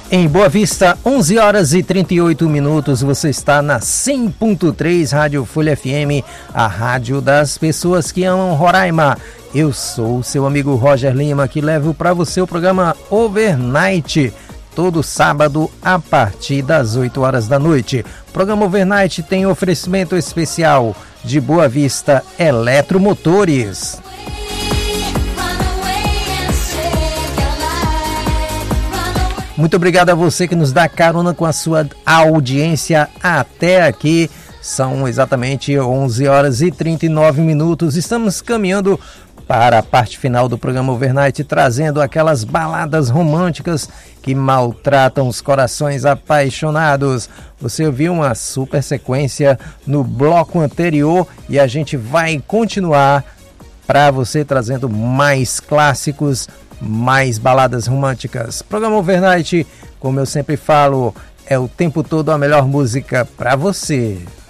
Em Boa Vista, 11 horas e 38 minutos, você está na 100.3 Rádio Folha FM, a rádio das pessoas que amam Roraima. Eu sou o seu amigo Roger Lima, que levo para você o programa Overnight, todo sábado a partir das 8 horas da noite. O programa Overnight tem oferecimento especial de Boa Vista Eletromotores. Muito obrigado a você que nos dá carona com a sua audiência até aqui. São exatamente 11 horas e 39 minutos. Estamos caminhando para a parte final do programa Overnight, trazendo aquelas baladas românticas que maltratam os corações apaixonados. Você ouviu uma super sequência no bloco anterior e a gente vai continuar para você trazendo mais clássicos, mais baladas românticas. Programa Overnight, como eu sempre falo, é o tempo todo a melhor música para você.